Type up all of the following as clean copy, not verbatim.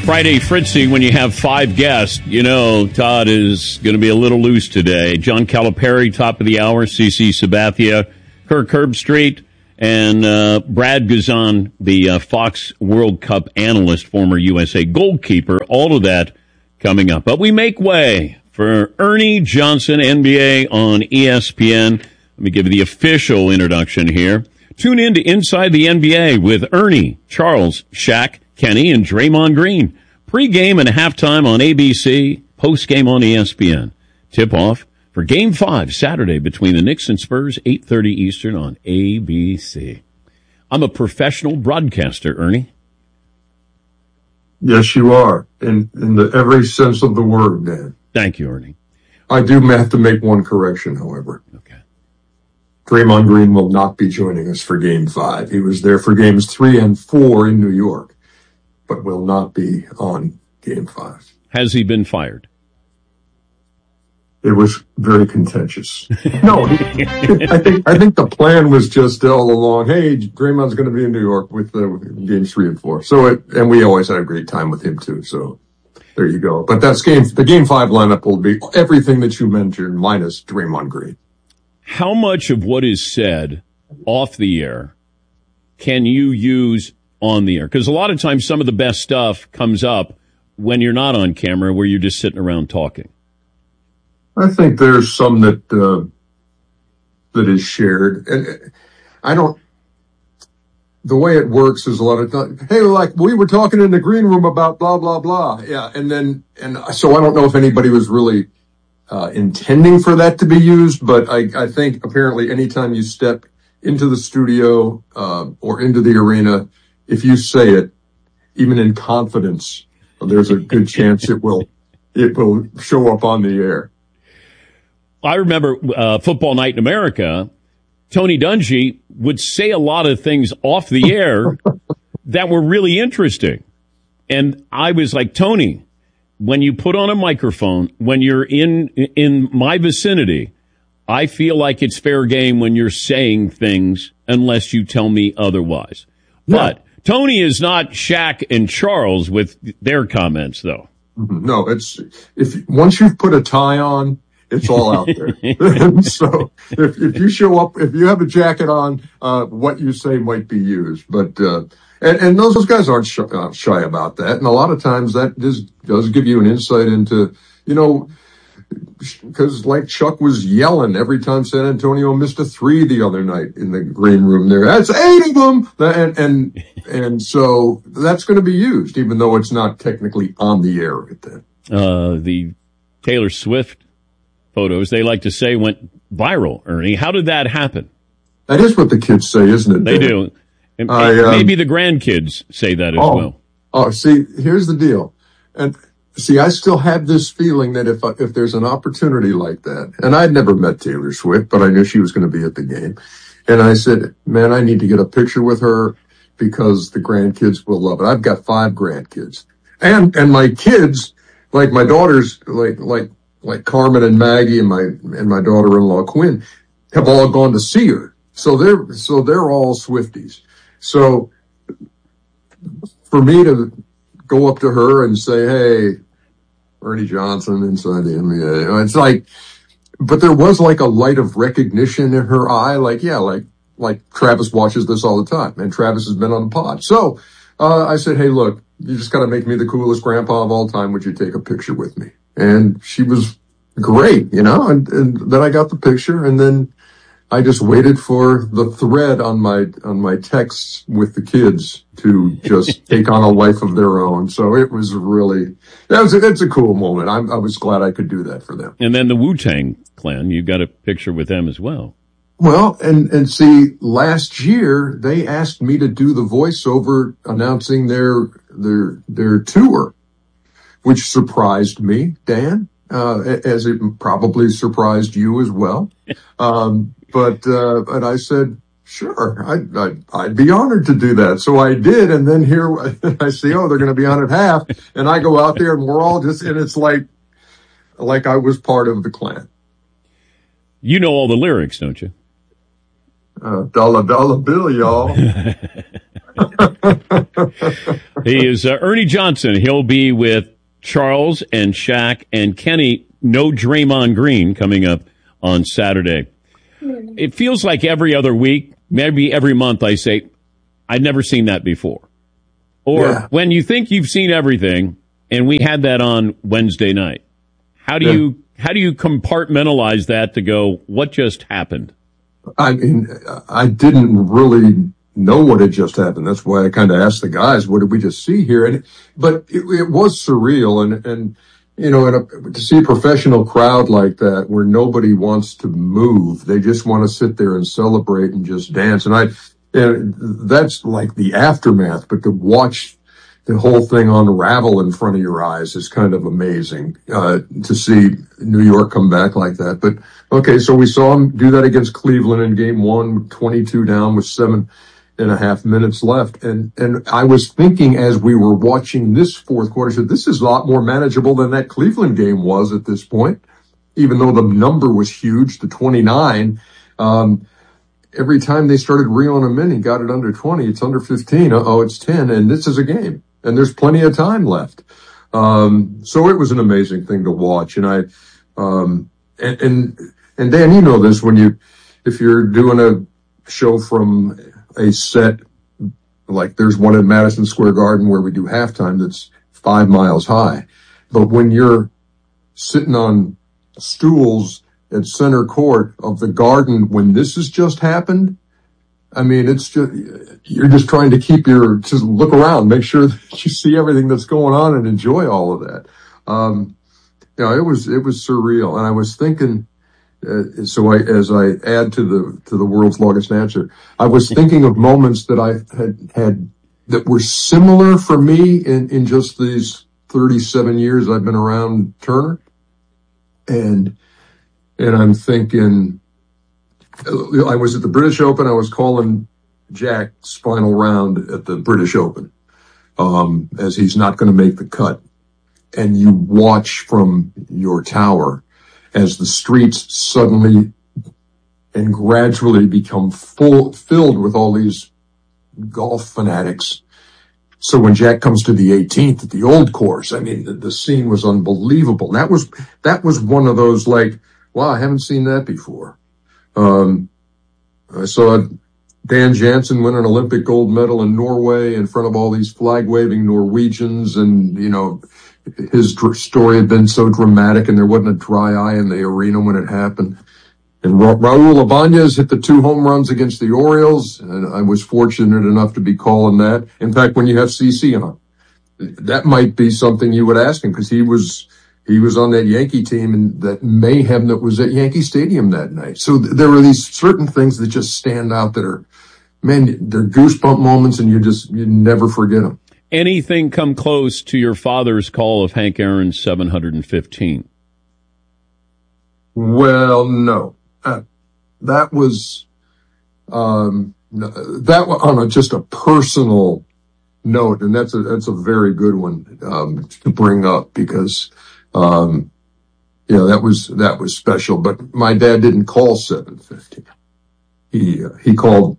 Friday Fritzy, when you have 5 guests, you know Todd is going to be a little loose today. John Calipari, top of the hour, CC Sabathia, Kirk Herbstreit, and Brad Guzan, the Fox World Cup analyst, former USA goalkeeper. All of that coming up. But we make way for Ernie Johnson, NBA on ESPN. Let me give you the official introduction here. Tune in to Inside the NBA with Ernie, Charles, Shaq, Kenny, and Draymond Green. Pre-game and halftime on ABC, post-game on ESPN. Tip-off for Game 5 Saturday between the Knicks and Spurs, 8:30 Eastern on ABC. I'm a professional broadcaster, Ernie. Yes, you are, in every sense of the word, Dan. Thank you, Ernie. I do have to make one correction, however. Okay. Draymond Green will not be joining us for Game 5. He was there for Games 3 and 4 in New York, but will not be on Game 5. Has he been fired? It was very contentious. No, I think the plan was just all along, hey, Draymond's going to be in New York with Games 3 and 4. And we always had a great time with him too. So there you go. But the Game 5 lineup will be everything that you mentioned minus Draymond Green. How much of what is said off the air can you use on the air? Because a lot of times some of the best stuff comes up when you're not on camera, where you're just sitting around talking. I think there's some that is shared, and the way it works is a lot of times, hey, like we were talking in the green room about blah blah blah, yeah, and so I don't know if anybody was really intending for that to be used, but I think apparently anytime you step into the studio or into the arena, if you say it, even in confidence, there's a good chance it will show up on the air. I remember Football Night in America, Tony Dungy would say a lot of things off the air that were really interesting. And I was like, Tony, when you put on a microphone, when you're in my vicinity, I feel like it's fair game when you're saying things unless you tell me otherwise. Yeah. But Tony is not Shaq and Charles with their comments, though. No, once you've put a tie on, it's all out there. So if you show up, if you have a jacket on, what you say might be used. But and those guys aren't shy about that. And a lot of times that does give you an insight into, because like Chuck was yelling every time San Antonio missed a 3 the other night in the green room there. That's 8 of them. And so that's going to be used, even though it's not technically on the air right then. The Taylor Swift photos, they like to say, went viral, Ernie. How did that happen? That is what the kids say, isn't it? They do. And maybe the grandkids say that as well. Oh, see, here's the deal. And see, I still have this feeling that if there's an opportunity like that, and I'd never met Taylor Swift, but I knew she was going to be at the game. And I said, man, I need to get a picture with her because the grandkids will love it. I've got 5 grandkids. And my kids, like my daughters, like Carmen and Maggie and my daughter-in-law Quinn have all gone to see her. So they're all Swifties. So for me to go up to her and say, hey, Ernie Johnson inside the NBA, it's like, but there was like a light of recognition in her eye. Like Travis watches this all the time, and Travis has been on the pod. So I said, hey, look, you just got to make me the coolest grandpa of all time. Would you take a picture with me? And she was great, and then I got the picture, and then I just waited for the thread on my texts with the kids to just take on a life of their own. So it was really, it's a cool moment. I was glad I could do that for them. And then the Wu-Tang Clan, you got a picture with them as well. Well, and see, last year they asked me to do the voiceover announcing their tour, which surprised me, Dan, as it probably surprised you as well. But I said, sure, I'd be honored to do that. So I did. And then here I see, they're going to be on at half. And I go out there and we're all and it's like I was part of the Klan. You know all the lyrics, don't you? Dollar bill, y'all. He is Ernie Johnson. He'll be with Charles and Shaq and Kenny. No Draymond Green coming up on Saturday. It feels like every other week, maybe every month, I say, I've never seen that before. Or when you think you've seen everything, and we had that on Wednesday night. How do you compartmentalize that to go, what just happened? I mean, I didn't really know what had just happened. That's why I kind of asked the guys, what did we just see here? But it was surreal. And you know, to see a professional crowd like that where nobody wants to move, they just want to sit there and celebrate and just dance. And that's like the aftermath, but to watch the whole thing unravel in front of your eyes is kind of amazing, to see New York come back like that. But okay, so we saw him do that against Cleveland in game 1, 22 down with 7.5 minutes left. And I was thinking as we were watching this fourth quarter, I said, this is a lot more manageable than that Cleveland game was at this point, even though the number was huge, the 29. Every time they started reeling him in, he got it under 20. It's under 15. It's 10. And this is a game. And there's plenty of time left. So it was an amazing thing to watch. And and Dan, you know this, if you're doing a show from a set, like there's one at Madison Square Garden where we do halftime that's 5 miles high. But when you're sitting on stools at center court of the Garden, when this has just happened, I mean, it's just, you're just trying to just look around, make sure that you see everything that's going on and enjoy all of that. It was surreal. And I was thinking, as I add to the world's longest answer, I was thinking of moments that I had that were similar for me in just these 37 years I've been around Turner. And I'm thinking, I was at the British Open. I was calling Jack's final round at the British Open, as he's not going to make the cut. And you watch from your tower as the streets suddenly and gradually become filled with all these golf fanatics. So when Jack comes to the 18th at the old course, I mean, the scene was unbelievable. That was one of those like, wow, I haven't seen that before. I saw Dan Jansen win an Olympic gold medal in Norway in front of all these flag-waving Norwegians. And, you know, his story had been so dramatic and there wasn't a dry eye in the arena when it happened. And Raul Ibanez hit the 2 home runs against the Orioles. And I was fortunate enough to be calling that. In fact, when you have CC on, that might be something you would ask him, because he was on that Yankee team and that mayhem that was at Yankee Stadium that night. So there were these certain things that just stand out that are, man, they're goosebump moments and you never forget them. Anything come close to your father's call of Hank Aaron's 715? Well, no. That was on just a personal note, and that's a very good one to bring up, because that was special. But my dad didn't call 715. He called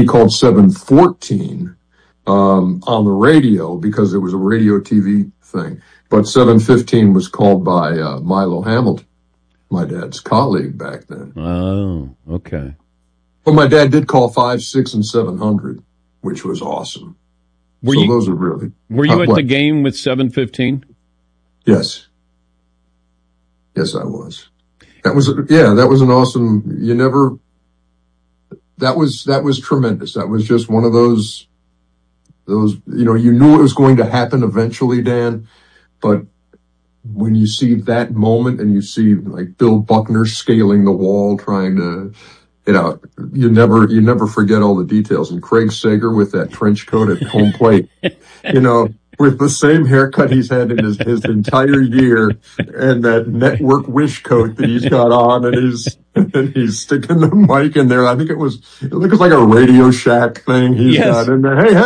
714 on the radio, because it was a radio TV thing. But 715 was called by Milo Hamilton, my dad's colleague back then. Oh, okay. Well, my dad did call 5, 6, and 700, which was awesome. Those are really. Were you at the game with 715? Yes. Yes, I was. That was an awesome. That was tremendous. That was just one of those, you knew it was going to happen eventually, Dan, but when you see that moment and you see like Bill Buckner scaling the wall, trying to, you never forget all the details. And Craig Sager with that trench coat at home plate, with the same haircut he's had in his entire year, and that network wish coat that he's got on, and he's sticking the mic in there. I think it looks like a Radio Shack thing he's got in there. Hey,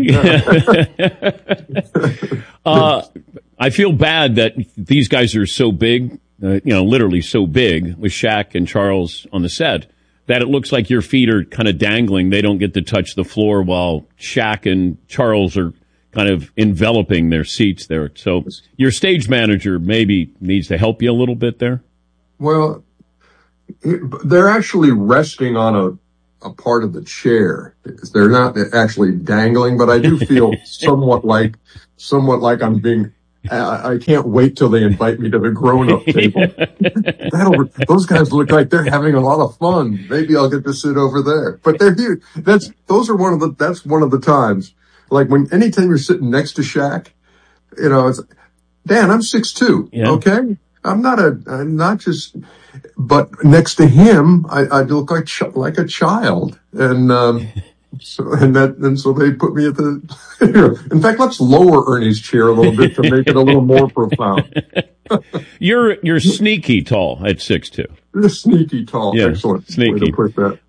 Henry. I feel bad that these guys are so big, literally so big, with Shaq and Charles on the set, that it looks like your feet are kind of dangling. They don't get to touch the floor while Shaq and Charles are kind of enveloping their seats there. So your stage manager maybe needs to help you a little bit there. Well, they're actually resting on a part of the chair. They're not actually dangling, but I do feel somewhat like I'm being. I can't wait till they invite me to the grown-up table. Those guys look like they're having a lot of fun. Maybe I'll get to sit over there. But they're here. That's one of the times. Like anytime you're sitting next to Shaq, it's, Dan, I'm 6'2", yeah. Okay? I'm not just, but next to him, I look like a child. And, so they put me at the, in fact, let's lower Ernie's chair a little bit to make it a little more profound. You're sneaky tall at 6'2". You're sneaky tall. Yeah, excellent sneaky. Way to put that.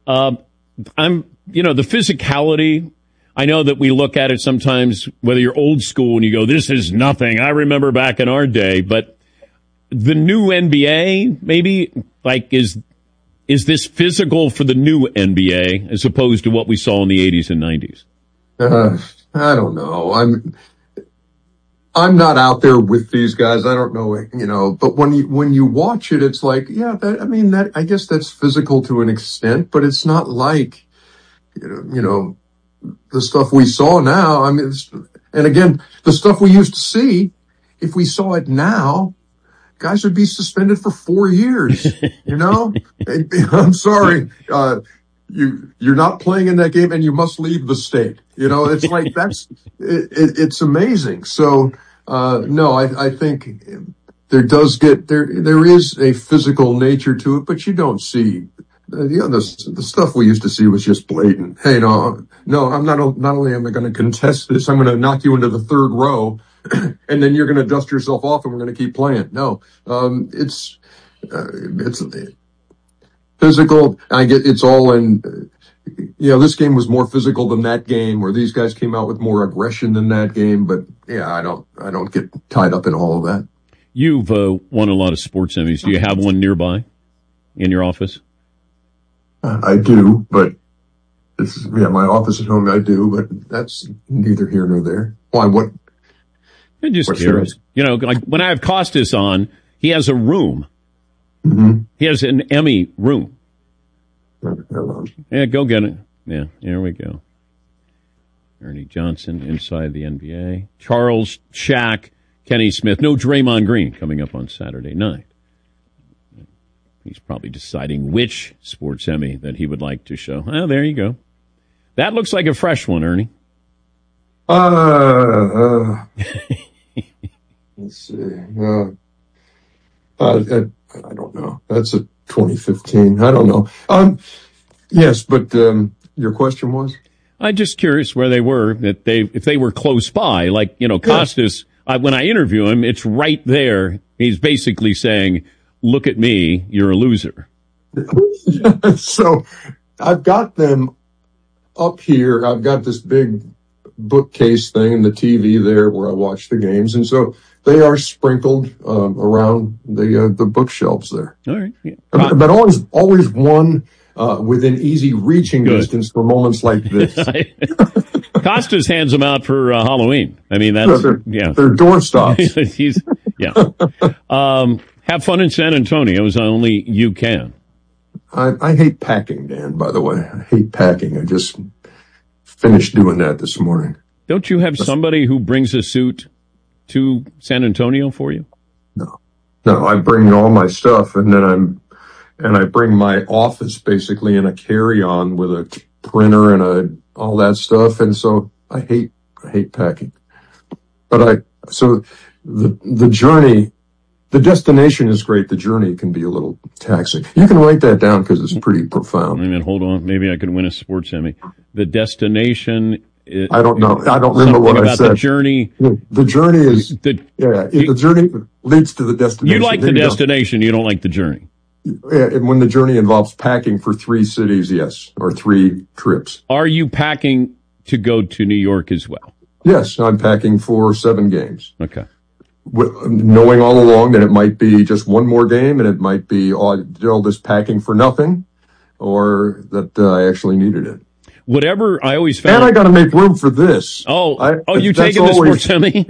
The physicality, I know that we look at it sometimes, whether you're old school and you go, this is nothing. I remember back in our day, but the new NBA, maybe, like, is this physical for the new NBA as opposed to what we saw in the 80s and 90s? I don't know. I'm not out there with these guys. I don't know, but when you watch it, it's like, yeah, I guess that's physical to an extent, but it's not like, the stuff we saw now. I mean, and again, the stuff we used to see, if we saw it now, guys would be suspended for 4 years, I'm sorry. You're not playing in that game and you must leave the state. It's like, it's amazing. So, no, I think there is a physical nature to it, but you don't see, the stuff we used to see was just blatant. Hey, no, not only am I going to contest this, I'm going to knock you into the third row. And then you're going to dust yourself off and we're going to keep playing. No, it's physical. I get it's all in, this game was more physical than that game, or these guys came out with more aggression than that game. But yeah, I don't get tied up in all of that. You've won a lot of sports Emmys. Do you have one nearby in your office? I do, but my office at home, I do, but that's neither here nor there. Why? What? I'm just curious. Like when I have Costas on, he has a room. Mm-hmm. He has an Emmy room. Yeah, go get it. Yeah, here we go. Ernie Johnson inside the NBA. Charles, Shaq, Kenny Smith. No Draymond Green coming up on Saturday night. He's probably deciding which sports Emmy that he would like to show. Oh, there you go. That looks like a fresh one, Ernie. Let's see. I don't know. That's a 2015. I don't know. Yes, but your question was? I'm just curious where they were, if they were close by. Like, Costas, when I interview him, it's right there. He's basically saying, look at me, you're a loser. So I've got them up here. I've got this big bookcase thing and the TV there where I watch the games. And so they are sprinkled around the bookshelves there. All right. Yeah. But always one within easy reaching distance for moments like this. Costas hands them out for Halloween. I mean, that's they're doorstops. Have fun in San Antonio as only you can. I hate packing, Dan, by the way. I hate packing. I just finished doing that this morning. Don't you have somebody who brings a suit to San Antonio for you? No, I bring all my stuff and then I bring my office basically in a carry-on with a printer and all that stuff. And so I hate packing, but so the journey, the destination is great. The journey can be a little taxing. You can write that down because it's pretty profound. Wait a minute, hold on. Maybe I could win a sports Emmy. The destination. I don't know. I don't remember what I said. The journey. The journey is. The journey leads to the destination. You like the destination. You don't like the journey. Yeah, and when the journey involves packing for 3 cities, yes, or 3 trips. Are you packing to go to New York as well? Yes, I'm packing for 7 games. Okay. Knowing all along that it might be just one more game and it might be all this packing for nothing, or that I actually needed it. whatever I always found. And I got to make room for this. You taking the sports semi?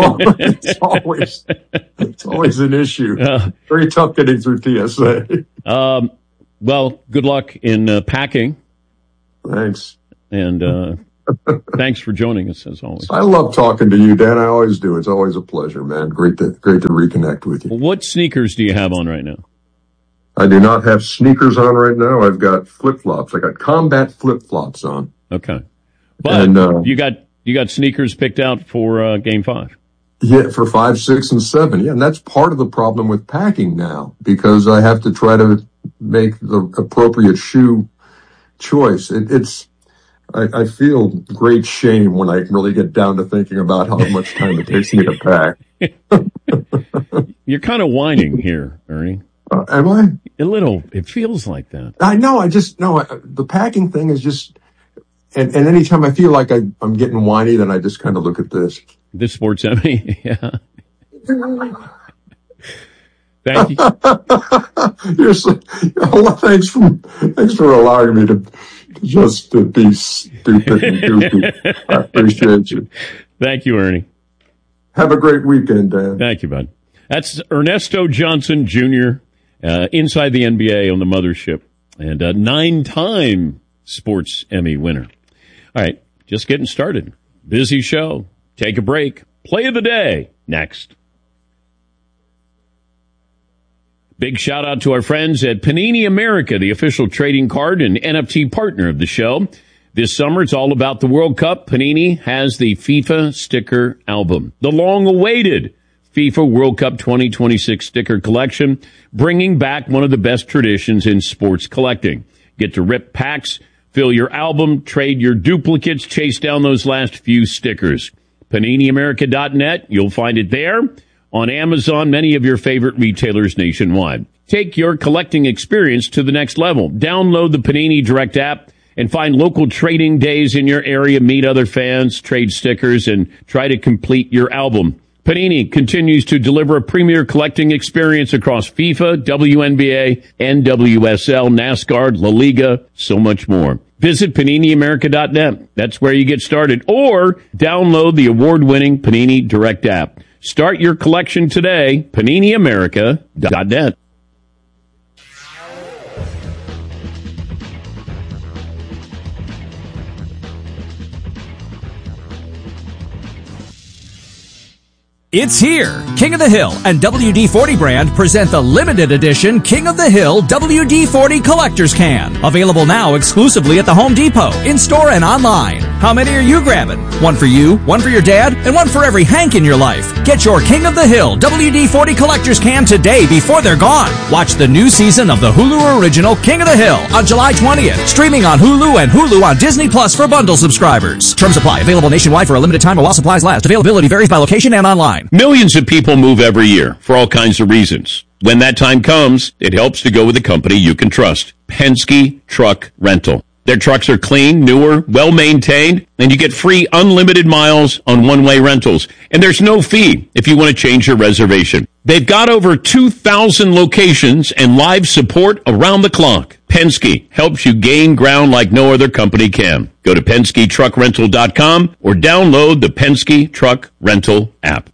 It's always an issue. Very tough getting through TSA. Well, good luck in packing. Thanks. And thanks for joining us, as always. I love talking to you, Dan. I always do. It's always a pleasure, man. Great to reconnect with you. What sneakers do you have on right now? I do not have sneakers on right now. I've got flip-flops. I got combat flip-flops on. Okay. But you got sneakers picked out for Game 5. Yeah, for 5, 6, and 7. Yeah, and that's part of the problem with packing now, because I have to try to make the appropriate shoe choice. I feel great shame when I really get down to thinking about how much time it takes me to pack. You're kind of whining here, Ernie. Am I? A little. It feels like that. I know. The packing thing is just, and anytime I feel like I'm getting whiny, then I just kind of look at this. This sports semi, yeah. Thank you. Thanks for allowing me to be stupid and goofy. I appreciate you. Thank you, Ernie. Have a great weekend, Dan. Thank you, bud. That's Ernesto Johnson Jr., inside the NBA on the mothership, and a 9-time Sports Emmy winner. All right, just getting started. Busy show. Take a break. Play of the day next. Big shout out to our friends at Panini America, the official trading card and NFT partner of the show. This summer, it's all about the World Cup. Panini has the FIFA sticker album, the long-awaited FIFA World Cup 2026 sticker collection, bringing back one of the best traditions in sports collecting. Get to rip packs, fill your album, trade your duplicates, chase down those last few stickers. PaniniAmerica.net, you'll find it there. On Amazon, many of your favorite retailers nationwide. Take your collecting experience to the next level. Download the Panini Direct app and find local trading days in your area. Meet other fans, trade stickers, and try to complete your album. Panini continues to deliver a premier collecting experience across FIFA, WNBA, NWSL, NASCAR, La Liga, so much more. Visit PaniniAmerica.net. That's where you get started. Or download the award-winning Panini Direct app. Start your collection today, PaniniAmerica.net. It's here! King of the Hill and WD-40 brand present the limited edition King of the Hill WD-40 Collector's Can. Available now exclusively at the Home Depot, in-store and online. How many are you grabbing? One for you, one for your dad, and one for every Hank in your life. Get your King of the Hill WD-40 Collector's Can today before they're gone. Watch the new season of the Hulu original King of the Hill on July 20th. Streaming on Hulu and Hulu on Disney Plus for bundle subscribers. Terms apply. Available nationwide for a limited time while supplies last. Availability varies by location and online. Millions of people move every year for all kinds of reasons. When that time comes, it helps to go with a company you can trust. Penske Truck Rental. Their trucks are clean, newer, well-maintained, and you get free unlimited miles on one-way rentals. And there's no fee if you want to change your reservation. They've got over 2,000 locations and live support around the clock. Penske helps you gain ground like no other company can. Go to PenskeTruckRental.com or download the Penske Truck Rental app.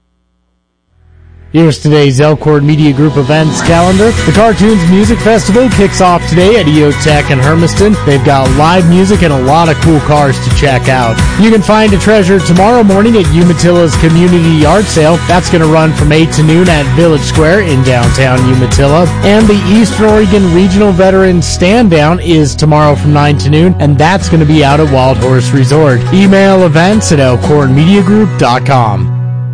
Here's today's Elkhorn Media Group events calendar. The Cartoons Music Festival kicks off today at EOTech in Hermiston. They've got live music and a lot of cool cars to check out. You can find a treasure tomorrow morning at Umatilla's Community Yard Sale. That's going to run from 8 to noon at Village Square in downtown Umatilla. And the Eastern Oregon Regional Veterans Stand Down is tomorrow from 9 to noon, and that's going to be out at Wild Horse Resort. Email events at elkhornmediagroup.com.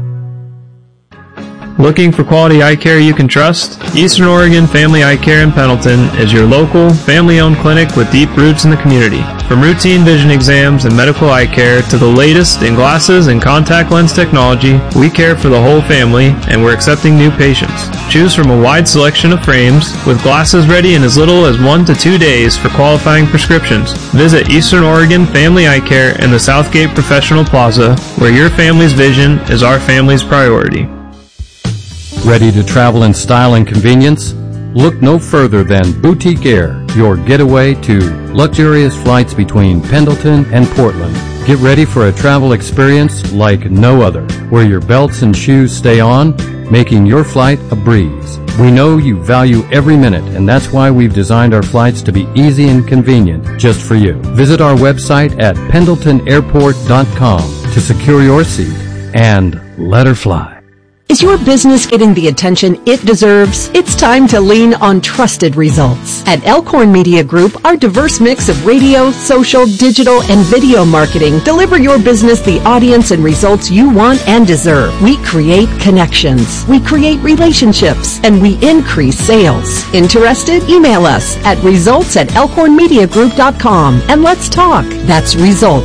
Looking for quality eye care you can trust? Eastern Oregon Family Eye Care in Pendleton is your local, family-owned clinic with deep roots in the community. From routine vision exams and medical eye care to the latest in glasses and contact lens technology, we care for the whole family, and we're accepting new patients. Choose from a wide selection of frames, with glasses ready in as little as 1 to 2 days for qualifying prescriptions. Visit Eastern Oregon Family Eye Care in the Southgate Professional Plaza, where your family's vision is our family's priority. Ready to travel in style and convenience? Look no further than Boutique Air, your getaway to luxurious flights between Pendleton and Portland. Get ready for a travel experience like no other, where your belts and shoes stay on, making your flight a breeze. We know you value every minute, and that's why we've designed our flights to be easy and convenient just for you. Visit our website at pendletonairport.com to secure your seat and let her fly. Is your business getting the attention it deserves? It's time to lean on trusted results. At Elkhorn Media Group, our diverse mix of radio, social, digital, and video marketing deliver your business the audience and results you want and deserve. We create connections, we create relationships, and we increase sales. Interested? Email us at results@elkhornmediagroup.com and let's talk. That's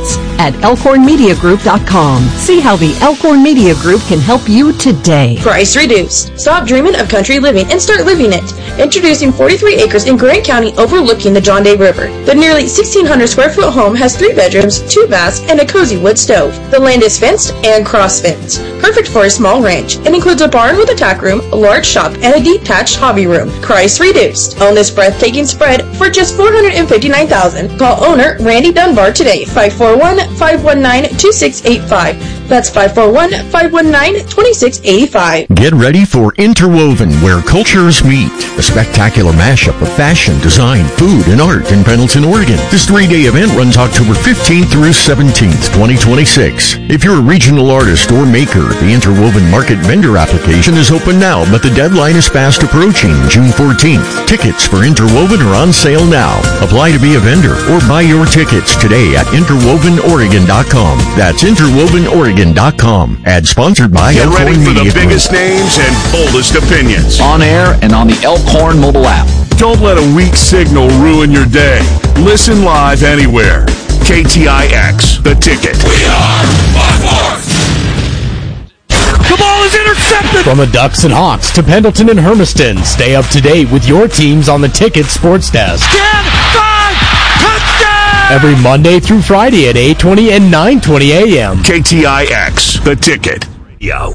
results@elkhornmediagroup.com. See how the Elkhorn Media Group can help you today. Price reduced. Stop dreaming of country living and start living it. Introducing 43 acres in Grant County overlooking the John Day River. The nearly 1,600 square foot home has 3 bedrooms, 2 baths, and a cozy wood stove. The land is fenced and cross-fenced. Perfect for a small ranch. It includes a barn with a tack room, a large shop, and a detached hobby room. Price reduced. Own this breathtaking spread for just $459,000. Call owner Randy Dunbar today, 541-519-2685. That's 541-519-2685. Get ready for Interwoven, where cultures meet. A spectacular mashup of fashion, design, food, and art in Pendleton, Oregon. This 3-day event runs October 15th through 17th, 2026. If you're a regional artist or maker, the Interwoven Market Vendor application is open now, but the deadline is fast approaching, June 14th. Tickets for Interwoven are on sale now. Apply to be a vendor or buy your tickets today at interwovenoregon.com. That's interwovenoregon.com. Ad sponsored by Get Elkhorn ready for Media the biggest Group. names and boldest opinions. On air and on the Elkhorn mobile app. Don't let a weak signal ruin your day. Listen live anywhere. KTIX, The Ticket. We are Buckhorn. The ball is intercepted! From the Ducks and Hawks to Pendleton and Hermiston, stay up to date with your teams on the Ticket Sports Desk. 10, 5, touchdown! Every Monday through Friday at 8:20 and 9:20 a.m. KTIX, The Ticket. Yo.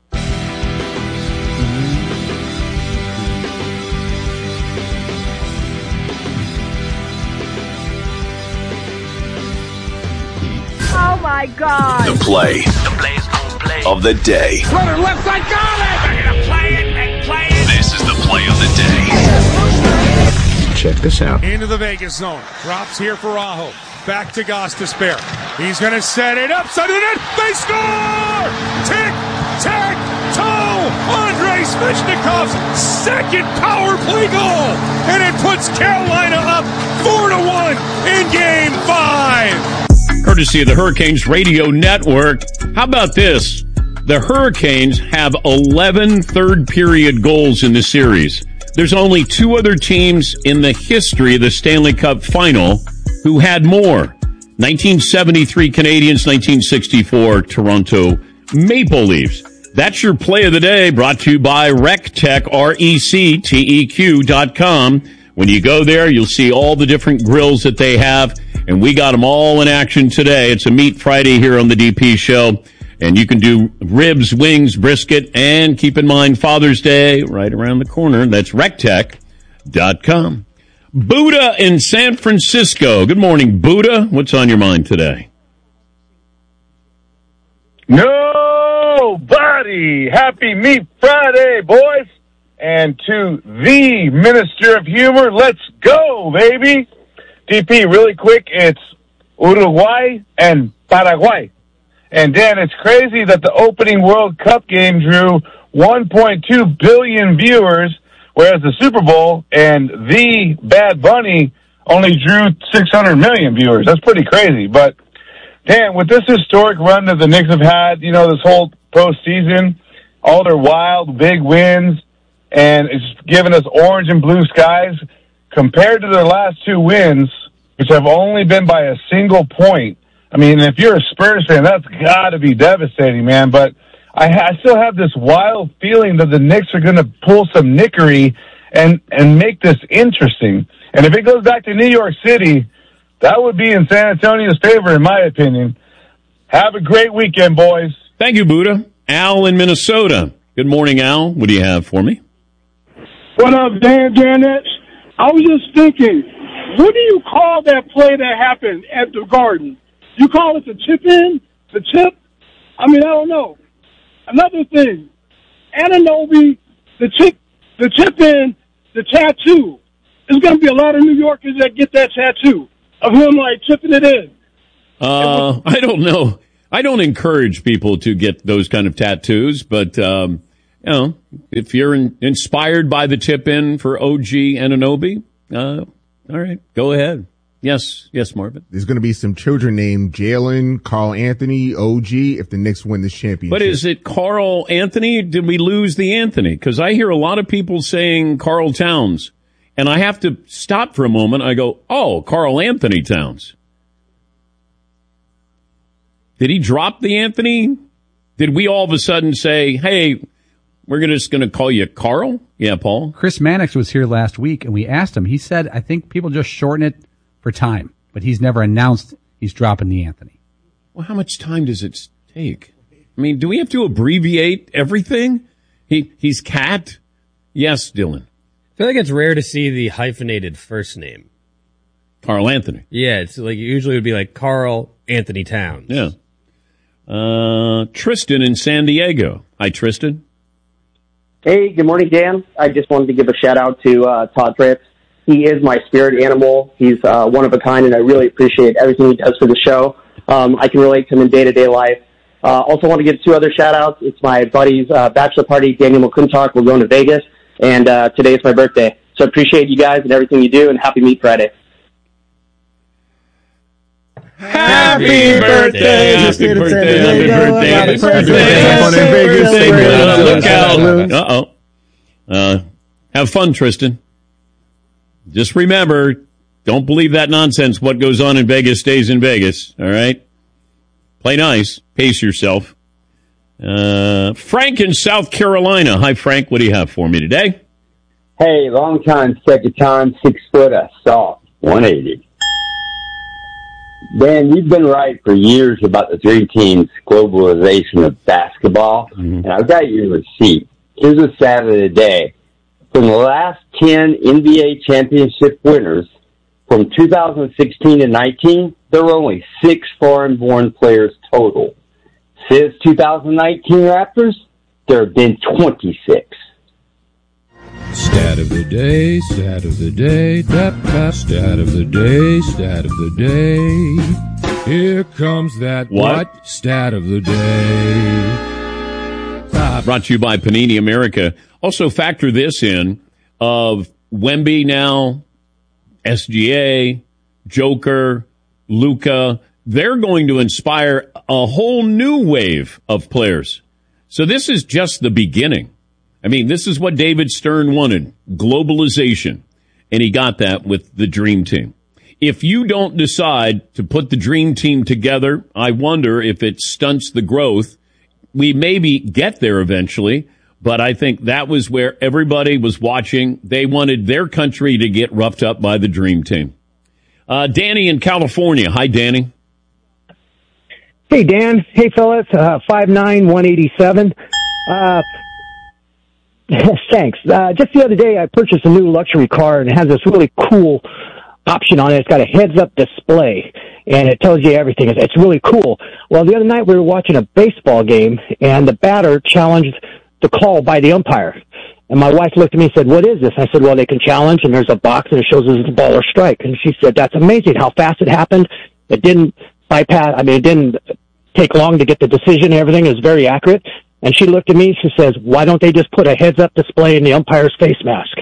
Oh my God! The play. The play's gonna play. Of the day. Runner left side, got it! They're gonna play it and play it! This is the play of the day. Check this out. Into the Vegas zone. Drops here for Aho. Back to Gostisbehere. He's going to set it up. Side of the net. They score! Tick, tack, toe! Andrei Svechnikov's second power play goal. And it puts Carolina up 4-1 in Game 5. Courtesy of the Hurricanes Radio Network. How about this? The Hurricanes have 11 third-period goals in the series. There's only 2 other teams in the history of the Stanley Cup Final who had more. 1973 Canadiens, 1964 Toronto Maple Leafs. That's your play of the day, brought to you by RecTech, RecTeq.com. When you go there, you'll see all the different grills that they have, and we got them all in action today. It's a Meat Friday here on the DP Show, and you can do ribs, wings, brisket, and keep in mind Father's Day right around the corner. That's RecTech.com. Buddha in San Francisco. Good morning, Buddha. What's on your mind today? Nobody. Happy Meat Friday, boys. And to the Minister of Humor, let's go, baby. DP, really quick, it's Uruguay and Paraguay. And Dan, it's crazy that the opening World Cup game drew 1.2 billion viewers, whereas the Super Bowl and the Bad Bunny only drew 600 million viewers. That's pretty crazy. But, Dan, with this historic run that the Knicks have had, you know, this whole postseason, all their wild, big wins, and it's given us orange and blue skies, compared to their last 2 wins, which have only been by a single point. I mean, if you're a Spurs fan, that's got to be devastating, man. But I still have this wild feeling that the Knicks are going to pull some nickery and make this interesting. And if it goes back to New York City, that would be in San Antonio's favor, in my opinion. Have a great weekend, boys. Thank you, Buddha. Al in Minnesota. Good morning, Al. What do you have for me? What up, Dan Janets? I was just thinking, what do you call that play that happened at the Garden? You call it the chip in? The chip? I mean, I don't know. Another thing, Anunoby, the chip in, the tattoo. There's going to be a lot of New Yorkers that get that tattoo of him, like, chipping it in. I don't know. I don't encourage people to get those kind of tattoos, but, you know, if you're inspired by the tip in for OG Anunoby, all right, go ahead. Yes, Marvin. There's going to be some children named Jalen, Carl Anthony, OG, if the Knicks win this championship. But is it Carl Anthony? Did we lose the Anthony? Because I hear a lot of people saying Carl Towns, and I have to stop for a moment. I go, oh, Carl Anthony Towns. Did he drop the Anthony? Did we all of a sudden say, hey, we're just going to call you Carl? Yeah, Paul? Chris Mannix was here last week, and we asked him. He said, I think people just shorten it for time, but he's never announced he's dropping the Anthony. Well, how much time does it take? I mean, do we have to abbreviate everything? He's Cat? Yes, Dylan. I feel like it's rare to see the hyphenated first name. Carl Anthony. Yeah, it's like usually it would be like Carl Anthony Towns. Yeah. Tristan in San Diego. Hi, Tristan. Hey, good morning, Dan. I just wanted to give a shout out to Todd Tripp. He is my spirit animal. He's one of a kind, and I really appreciate everything he does for the show. I can relate to him in day-to-day life. Also want to give two other shout-outs. It's my buddy's bachelor party, Daniel McClintock. We're going to Vegas, and today is my birthday. So I appreciate you guys and everything you do, and happy Meat Friday. Happy birthday! Happy birthday! Happy birthday! Happy birthday! Look out! Uh-oh. Have fun, Tristan. Just remember, don't believe that nonsense. What goes on in Vegas stays in Vegas. All right? Play nice. Pace yourself. Frank in South Carolina. Hi, Frank. What do you have for me today? Hey, long time, second time, 6 foot, a soft 180. Dan, you've been right for years about the three teams' globalization of basketball, and I've got your receipt. Here's a stat of the day. From the last 10 NBA championship winners, from 2016 to 19, there were only 6 foreign-born players total. Since 2019 Raptors, there have been 26. Stat of the day, stat of the day, stat of the day, stat of the day. Here comes that what? Stat of the day. Brought to you by Panini America. Also factor this in of Wemby now, SGA, Joker, Luka. They're going to inspire a whole new wave of players. So this is just the beginning. I mean, this is what David Stern wanted, globalization, and he got that with the Dream Team. If you don't decide to put the Dream Team together, I wonder if it stunts the growth. We maybe get there eventually, but I think that was where everybody was watching. They wanted their country to get roughed up by the Dream Team. Danny in California. Hi, Danny. Hey, Dan. Hey, fellas. 5'9", 187. Thanks. Just the other day, I purchased a new luxury car, and it has this really cool option on it. It's got a heads-up display, and it tells you everything. It's really cool. Well, the other night, we were watching a baseball game, and the batter challenged the call by the umpire. And my wife looked at me and said, "What is this?" I said, "Well, they can challenge, and there's a box, and it shows us the ball or strike." And she said, "That's amazing how fast it happened. It didn't bypass. It didn't take long to get the decision and everything. It was very accurate." And she looked at me and she says, "Why don't they just put a heads-up display in the umpire's face mask?"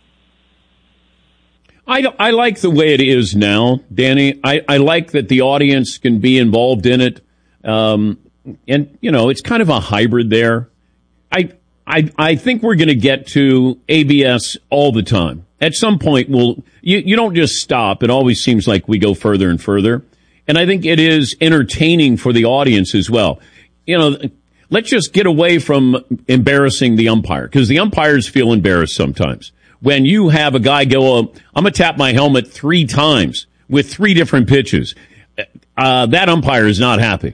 I like the way it is now, Danny. I like that the audience can be involved in it. And, you know, it's kind of a hybrid there. I think we're going to get to ABS all the time. At some point, you don't just stop. It always seems like we go further and further. And I think it is entertaining for the audience as well. You know, let's just get away from embarrassing the umpire, because the umpires feel embarrassed sometimes. When you have a guy go, I'm going to tap my helmet 3 times with 3 different pitches, that umpire is not happy,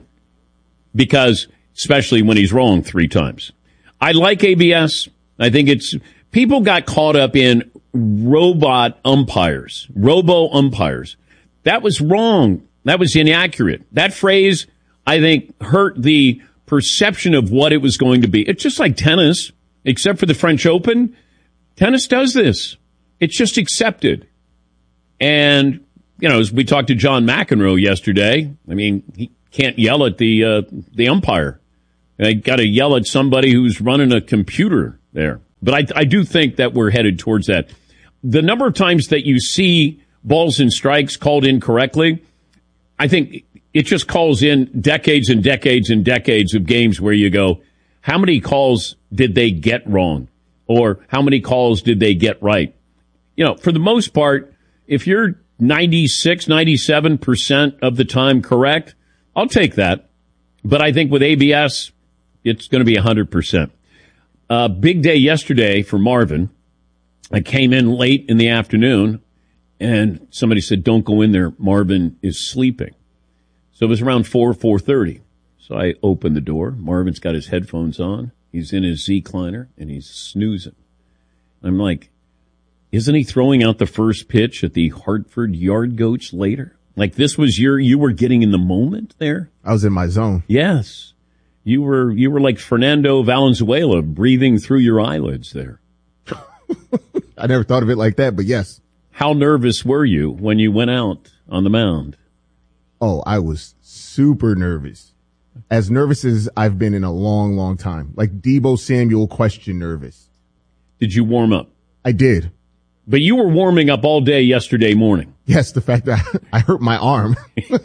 because especially when he's wrong 3 times. I like ABS. I think People got caught up in robot umpires, robo-umpires. That was wrong. That was inaccurate. That phrase, I think, hurt the perception of what it was going to be. It's just like tennis, except for the French Open. Tennis does this. It's just accepted. And, you know, as we talked to John McEnroe yesterday, I mean, he can't yell at the umpire. They got to yell at somebody who's running a computer there. But I do think that we're headed towards that. The number of times that you see balls and strikes called incorrectly, I think it just calls in decades and decades and decades of games where you go, how many calls did they get wrong? Or how many calls did they get right? You know, for the most part, if you're 96, 97% of the time correct, I'll take that. But I think with ABS, it's going to be 100%. Big day yesterday for Marvin. I came in late in the afternoon, and somebody said, don't go in there. Marvin is sleeping. So it was around 4:30. So I opened the door. Marvin's got his headphones on. He's in his Z-Cliner, and he's snoozing. I'm like, isn't he throwing out the first pitch at the Hartford Yard Goats later? Like this was you were getting in the moment there? I was in my zone. Yes. You were like Fernando Valenzuela breathing through your eyelids there. I never thought of it like that, but yes. How nervous were you when you went out on the mound? Oh, I was super nervous. As nervous as I've been in a long, long time. Like Deebo Samuel question nervous. Did you warm up? I did. But you were warming up all day yesterday morning. Yes, the fact that I hurt my arm.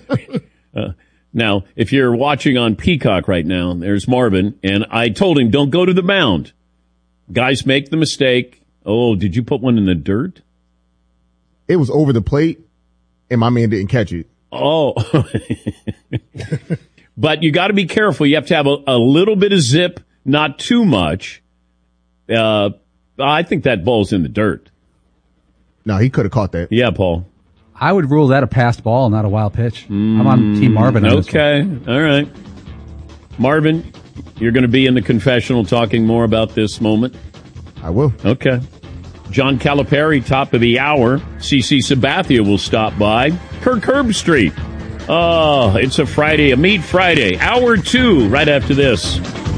Now, if you're watching on Peacock right now, there's Marvin, and I told him, don't go to the mound. Guys make the mistake. Oh, did you put one in the dirt? It was over the plate, and my man didn't catch it. Oh. But you got to be careful. You have to have a little bit of zip, not too much. I think that ball's in the dirt. No, he could have caught that. Yeah, Paul. I would rule that a passed ball, not a wild pitch. I'm on Team Marvin. Okay. All right. Marvin, you're going to be in the confessional talking more about this moment. I will. Okay. John Calipari, top of the hour. CC Sabathia will stop by. Kirk Herbstreit. Oh, it's a Friday, a Meat Friday. Hour 2 right after this.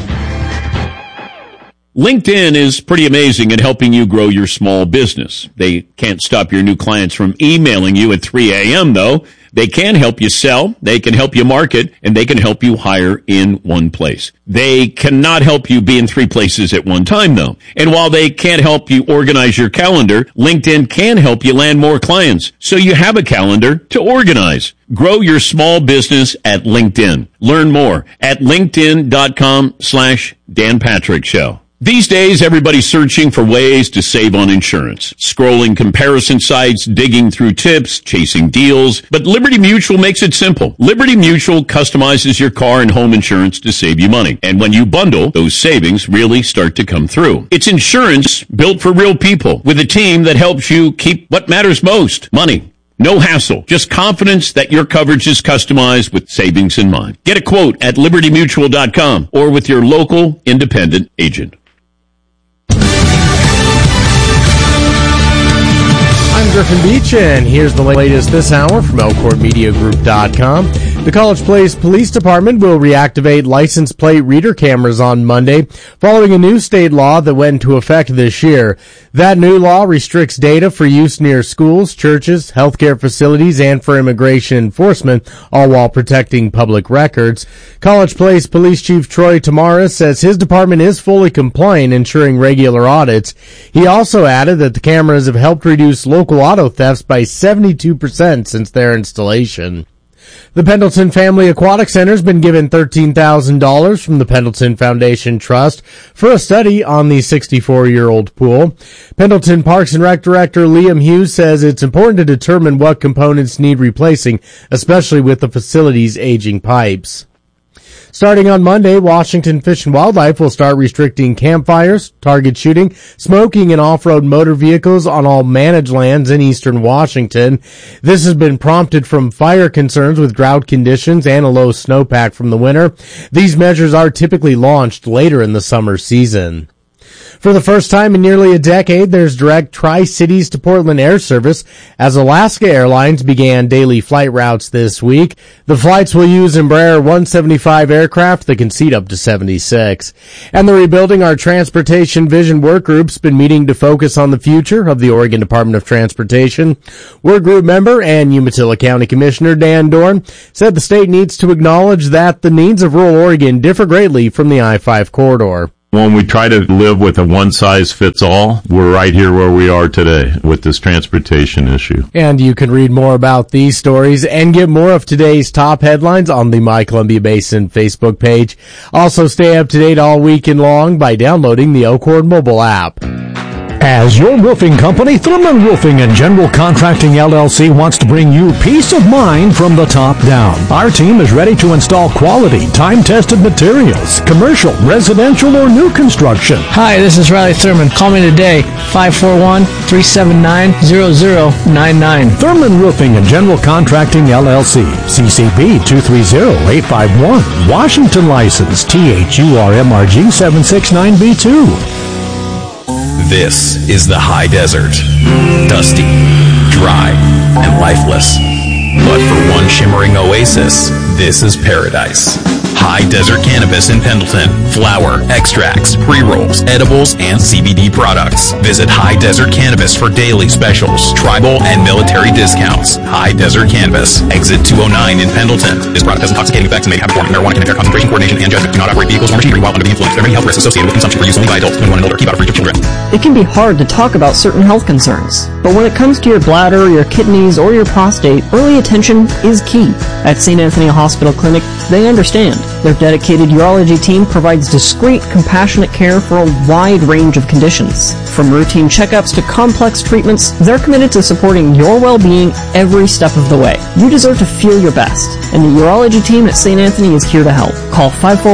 LinkedIn is pretty amazing at helping you grow your small business. They can't stop your new clients from emailing you at 3 a.m., though. They can help you sell, they can help you market, and they can help you hire in one place. They cannot help you be in 3 places at one time, though. And while they can't help you organize your calendar, LinkedIn can help you land more clients, so you have a calendar to organize. Grow your small business at LinkedIn. Learn more at linkedin.com/Dan Patrick Show. These days, everybody's searching for ways to save on insurance. Scrolling comparison sites, digging through tips, chasing deals. But Liberty Mutual makes it simple. Liberty Mutual customizes your car and home insurance to save you money. And when you bundle, those savings really start to come through. It's insurance built for real people with a team that helps you keep what matters most, money. No hassle, just confidence that your coverage is customized with savings in mind. Get a quote at libertymutual.com or with your local independent agent. I'm Griffin Beach, and here's the latest this hour from ElkhornMediaGroup.com. The College Place Police Department will reactivate license plate reader cameras on Monday, following a new state law that went into effect this year. That new law restricts data for use near schools, churches, healthcare facilities, and for immigration enforcement, all while protecting public records. College Place Police Chief Troy Tamara says his department is fully compliant, ensuring regular audits. He also added that the cameras have helped reduce local auto thefts by 72% since their installation. The Pendleton Family Aquatic Center has been given $13,000 from the Pendleton Foundation Trust for a study on the 64-year-old pool. Pendleton Parks and Rec Director Liam Hughes says it's important to determine what components need replacing, especially with the facility's aging pipes. Starting on Monday, Washington Fish and Wildlife will start restricting campfires, target shooting, smoking, and off-road motor vehicles on all managed lands in eastern Washington. This has been prompted from fire concerns with drought conditions and a low snowpack from the winter. These measures are typically launched later in the summer season. For the first time in nearly a decade, there's direct Tri-Cities to Portland air service as Alaska Airlines began daily flight routes this week. The flights will use Embraer 175 aircraft that can seat up to 76. And the Rebuilding Our Transportation Vision work group's been meeting to focus on the future of the Oregon Department of Transportation. Work group member and Umatilla County Commissioner Dan Dorn said the state needs to acknowledge that the needs of rural Oregon differ greatly from the I-5 corridor. When we try to live with a one-size-fits-all, we're right here where we are today with this transportation issue. And you can read more about these stories and get more of today's top headlines on the My Columbia Basin Facebook page. Also stay up to date all weekend long by downloading the Elkhorn mobile app. As your roofing company, Thurman Roofing and General Contracting LLC wants to bring you peace of mind from the top down. Our team is ready to install quality, time-tested materials, commercial, residential, or new construction. Hi, this is Riley Thurman. Call me today, 541-379-0099. Thurman Roofing and General Contracting LLC, CCB 230-851, Washington license, THURMRG 769B2. This is the high desert. Dusty, dry, and lifeless. But for one shimmering oasis, this is paradise. High Desert Cannabis in Pendleton. Flower, extracts, pre-rolls, edibles, and CBD products. Visit High Desert Cannabis for daily specials, tribal, and military discounts. High Desert Cannabis. Exit 209 in Pendleton. This product has intoxicating effects and may have a form of marijuana can impair concentration, coordination, and judgment. Do not operate vehicles or machinery while under the influence. There are many health risks associated with consumption for use only by adults 21 and older. Keep out of reach of children. It can be hard to talk about certain health concerns, but when it comes to your bladder, your kidneys, or your prostate, early attention is key. At St. Anthony Hospital Clinic, they understand. Their dedicated urology team provides discreet, compassionate care for a wide range of conditions. From routine checkups to complex treatments, they're committed to supporting your well-being every step of the way. You deserve to feel your best, and the urology team at St. Anthony is here to help. Call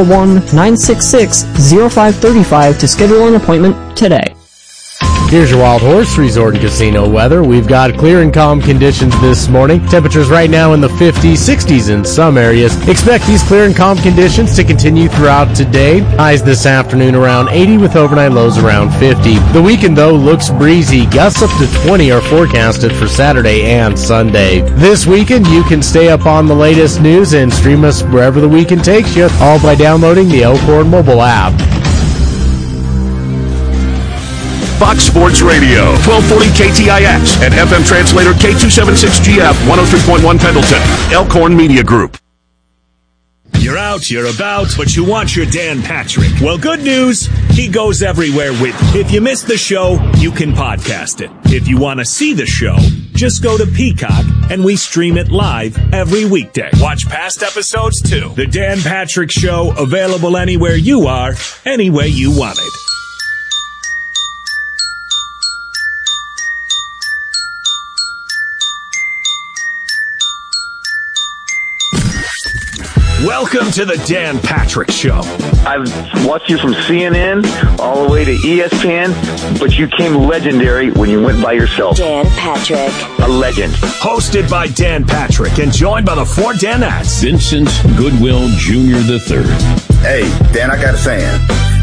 541-966-0535 to schedule an appointment today. Here's your Wild Horse Resort and Casino weather. We've got clear and calm conditions this morning. Temperatures right now in the 50s, 60s in some areas. Expect these clear and calm conditions to continue throughout today. Highs this afternoon around 80 with overnight lows around 50. The weekend, though, looks breezy. Gusts up to 20 are forecasted for Saturday and Sunday. This weekend, you can stay up on the latest news and stream us wherever the weekend takes you, all by downloading the Elkhorn mobile app. Fox Sports Radio, 1240 KTIX, and FM translator K276GF, 103.1 Pendleton, Elkhorn Media Group. You're out, you're about, but you want your Dan Patrick. Well, good news, he goes everywhere with you. If you missed the show, you can podcast it. If you want to see the show, just go to Peacock, and we stream it live every weekday. Watch past episodes, too. The Dan Patrick Show, available anywhere you are, any way you want it. Welcome to the Dan Patrick Show. I've watched you from CNN all the way to ESPN, but you came legendary when you went by yourself. Dan Patrick. A legend. Hosted by Dan Patrick and joined by the four Danettes. Vincent Goodwill Jr. III. Hey, Dan, I got a saying.